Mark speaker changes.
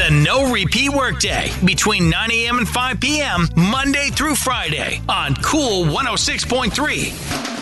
Speaker 1: the no repeat workday between 9 a.m. and 5 p.m. Monday through Friday on Cool 106.3.